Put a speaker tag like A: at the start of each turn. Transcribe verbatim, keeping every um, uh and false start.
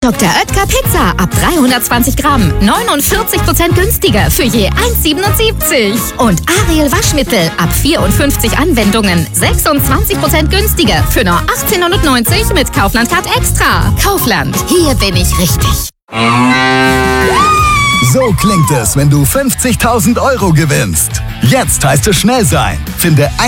A: Doktor Oetker Pizza ab dreihundertzwanzig Gramm. neunundvierzig Prozent günstiger für je eins siebenundsiebzig. Und Ariel Waschmittel ab vierundfünfzig Anwendungen. sechsundzwanzig Prozent günstiger für nur achtzehn neunundneunzig mit Kaufland Card Extra. Kaufland, hier bin ich richtig.
B: So klingt es, wenn du fünfzigtausend Euro gewinnst. Jetzt heißt es schnell sein. Finde